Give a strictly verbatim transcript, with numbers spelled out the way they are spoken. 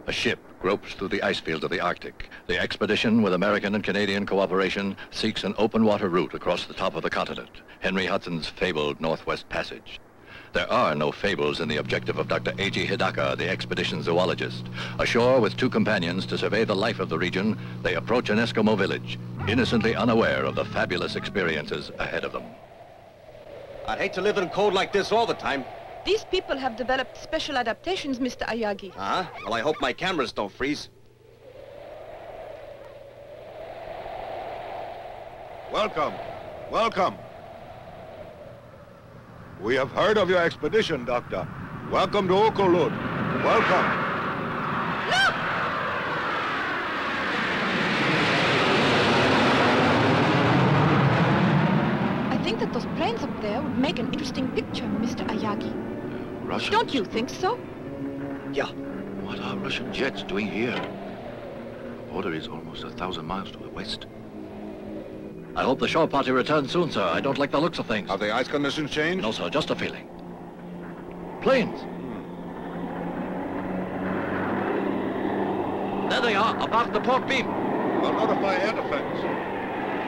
A ship gropes through the ice fields of the Arctic. The expedition, with American and Canadian cooperation, seeks an open water route across the top of the continent, Henry Hudson's fabled Northwest Passage. There are no fables in the objective of Doctor A G Hidaka, the expedition zoologist. Ashore with two companions to survey the life of the region, they approach an Eskimo village, innocently unaware of the fabulous experiences ahead of them. I'd hate to live in cold like this all the time. These people have developed special adaptations, Mister Ayagi. Huh? Well, I hope my cameras don't freeze. Welcome. Welcome. We have heard of your expedition, Doctor. Welcome to Okolud. Welcome. Look! I think that those planes up there would make an interesting picture, Mister Ayagi. Russians? Don't you think so? Yeah. What are Russian jets doing here? The border is almost a thousand miles to the west. I hope the shore party returns soon, sir. I don't like the looks of things. Have the ice conditions changed? No, sir, just a feeling. Planes! There they are, above the port beam. I'll notify air defense.